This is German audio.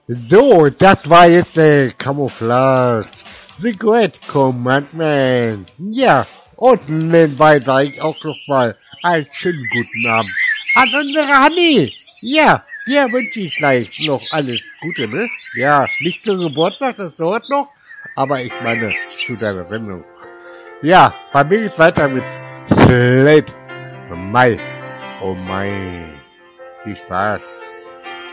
So, das war jetzt Camouflage. The Great Commandment. Ja, und nebenbei sage ich auch noch mal einen schönen guten Abend an unsere Hanni. Ja, dir wünsche ich gleich noch alles Gute, ne? Ja, nicht zum Geburtstag, das dauert noch, aber ich meine zu deiner Sendung. Ja, bei mir geht's weiter mit Slate Mai. Oh mein, viel Spaß.